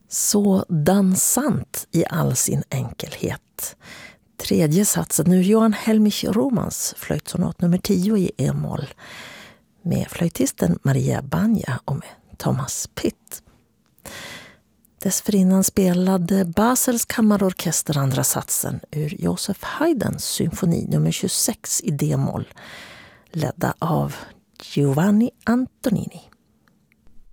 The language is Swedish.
Så dansant i all sin enkelhet. Tredje satsen ur Johan Helmich Romans flöjtsonat nummer 10 i e-moll med flöjtisten Maria Banja och med Thomas Pitt. Dessförinnan spelade Basels kammarorkester andra satsen ur Joseph Haydns symfoni nummer 26 i d-moll ledda av Giovanni Antonini.